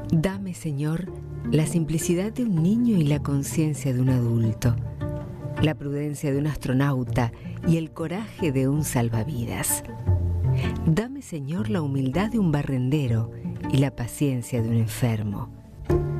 Dame, Señor, la simplicidad de un niño y la conciencia de un adulto, la prudencia de un astronauta y el coraje de un salvavidas. Dame, Señor, la humildad de un barrendero y la paciencia de un enfermo,